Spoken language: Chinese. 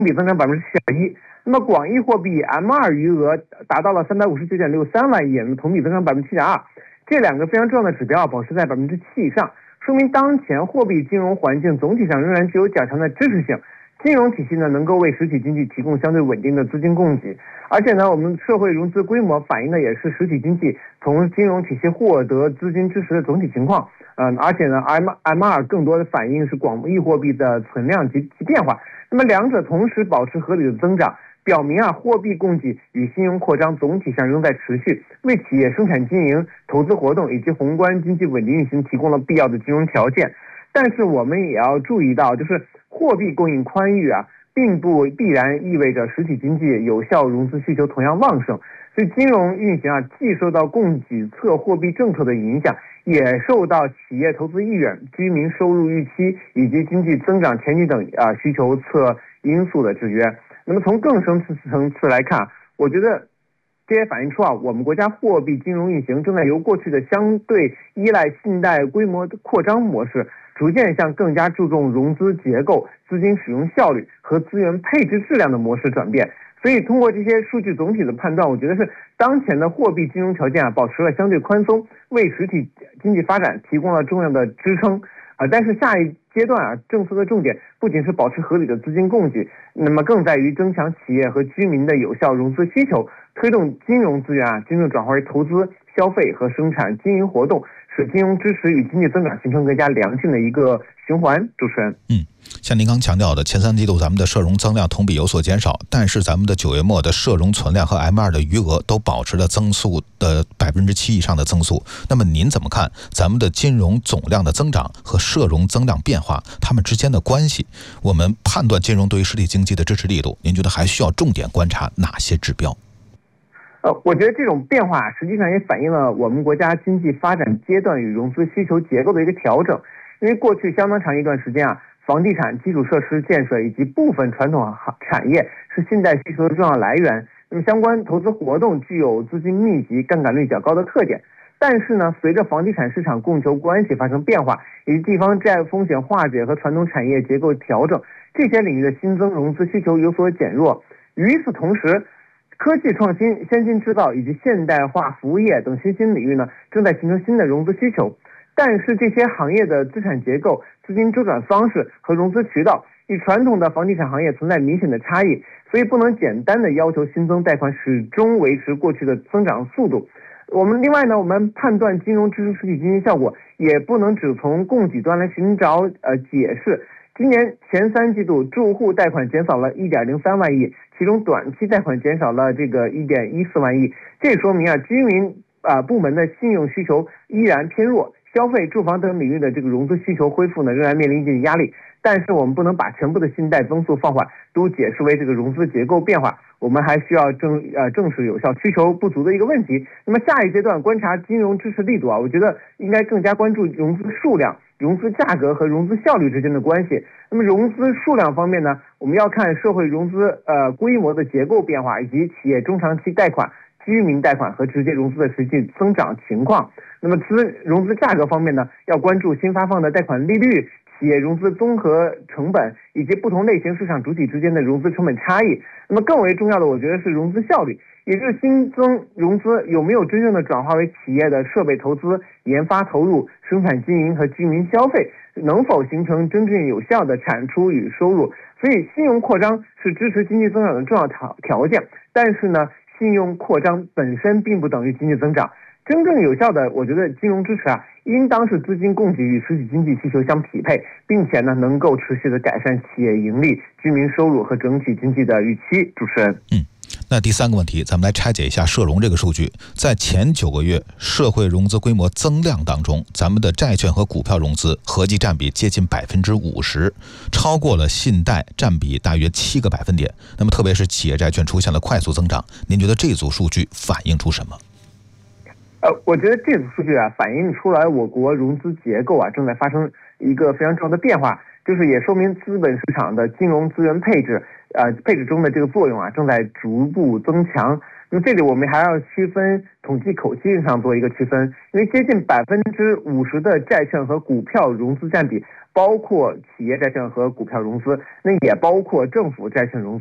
比增长7.1%。那么广义货币 M2 余额达到了359.63万亿，同比增长7.2%。这两个非常重要的指标保持在7%以上，说明当前货币金融环境总体上仍然具有较强的支持性。金融体系呢，能够为实体经济提供相对稳定的资金供给，而且呢，我们社会融资规模反映的也是实体经济从金融体系获得资金支持的总体情况。而且呢 ，M2 更多的反映是广义货币的存量及变化。那么两者同时保持合理的增长，表明货币供给与信用扩张总体上仍在持续，为企业生产经营、投资活动以及宏观经济稳定运行提供了必要的金融条件。但是我们也要注意到，就是货币供应宽裕并不必然意味着实体经济有效融资需求同样旺盛。所以金融运行既受到供给侧货币政策的影响，也受到企业投资意愿、居民收入预期以及经济增长前景等需求侧因素的制约。那么从更深层次来看，我觉得这也反映出我们国家货币金融运行正在由过去的相对依赖信贷规模扩张模式，逐渐向更加注重融资结构、资金使用效率和资源配置质量的模式转变。所以通过这些数据总体的判断，我觉得是当前的货币金融条件保持了相对宽松，为实体经济发展提供了重要的支撑。但是下一阶段政策的重点不仅是保持合理的资金供给，那么更在于增强企业和居民的有效融资需求，推动金融资源真正转化为投资、消费和生产经营活动，使金融支持与经济增长形成更加良性的一个循环。主持人， 像您刚强调的，前3季度咱们的社融增量同比有所减少，但是咱们的9月末的社融存量和 M2 的余额都保持了增速的7%以上的增速。那么您怎么看咱们的金融总量的增长和社融增量变化它们之间的关系？我们判断金融对于实体经济的支持力度，您觉得还需要重点观察哪些指标？ 我觉得这种变化实际上也反映了我们国家经济发展阶段与融资需求结构的一个调整。因为过去相当长一段时间房地产、基础设施建设以及部分传统产业是信贷需求的重要来源，那么相关投资活动具有资金密集、杠杆率较高的特点。但是呢，随着房地产市场供求关系发生变化，以及地方债务风险化解和传统产业结构调整，这些领域的新增融资需求有所减弱。与此同时，科技创新、先进制造以及现代化服务业等新兴领域呢，正在形成新的融资需求。但是这些行业的资产结构、资金周转方式和融资渠道与传统的房地产行业存在明显的差异，所以不能简单的要求新增贷款始终维持过去的增长速度。另外呢，我们判断金融支持实体经济效果，也不能只从供给端来寻找解释。今年前3季度住户贷款减少了1.03万亿，其中短期贷款减少了1.14万亿，这说明居民部门的信用需求依然偏弱，消费、住房等领域的融资需求恢复呢，仍然面临一定压力。但是我们不能把全部的信贷增速放缓都解释为融资结构变化，我们还需要正视有效需求不足的一个问题。那么下一阶段观察金融支持力度我觉得应该更加关注融资数量、融资价格和融资效率之间的关系。那么融资数量方面呢，我们要看社会融资规模的结构变化，以及企业中长期贷款、居民贷款和直接融资的实际增长情况。那么融资价格方面呢，要关注新发放的贷款利率、企业融资综合成本以及不同类型市场主体之间的融资成本差异。那么更为重要的，我觉得是融资效率，也就是新增融资有没有真正的转化为企业的设备投资、研发投入、生产经营和居民消费，能否形成真正有效的产出与收入。所以信用扩张是支持经济增长的重要条件，但是呢，信用扩张本身并不等于经济增长。真正有效的，我觉得金融支持应当是资金供给与实体经济需求相匹配，并且呢，能够持续的改善企业盈利、居民收入和整体经济的预期。主持人， 那第3个问题，咱们来拆解一下社融这个数据。在前9个月社会融资规模增量当中，咱们的债券和股票融资合计占比接近50%，超过了信贷，占比大约7个百分点。那么特别是企业债券出现了快速增长，您觉得这组数据反映出什么？ 我觉得这组数据反映出来我国融资结构正在发生一个非常重要的变化。 就是也说明资本市场的金融资源配置中的这个作用正在逐步增强。那么这里我们还要区分统计口径上做一个区分，因为接近50%的债券和股票融资占比，包括企业债券和股票融资，那也包括政府债券融资。